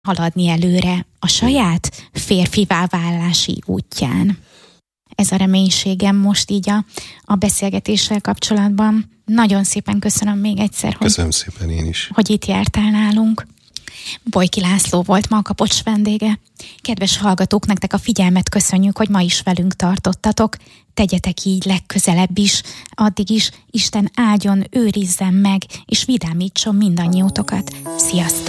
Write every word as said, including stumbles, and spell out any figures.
haladni előre a saját férfivá válási útján. Ez a reménységem most így a, a beszélgetéssel kapcsolatban. Nagyon szépen köszönöm még egyszer, hogy, köszönöm szépen én is. hogy itt jártál nálunk. Bojki László volt ma a Kapocs vendége. Kedves hallgatók, nektek a figyelmet köszönjük, hogy ma is velünk tartottatok. Tegyetek így legközelebb is, addig is Isten áldjon, őrizzen meg, és vidámítson mindannyiótokat. Sziasztok!